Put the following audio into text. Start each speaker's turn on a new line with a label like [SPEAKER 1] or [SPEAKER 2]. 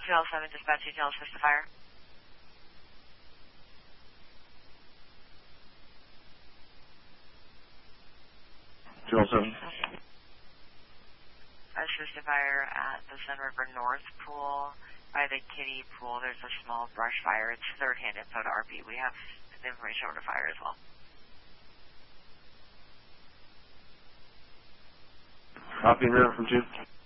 [SPEAKER 1] 2L7 dispatch details, push the fire. Assist the fire at the Sun River North Pool by the kiddie pool. There's a small brush fire. It's third-hand info to RP. We have the information over to fire as well.
[SPEAKER 2] Copy, River from 2.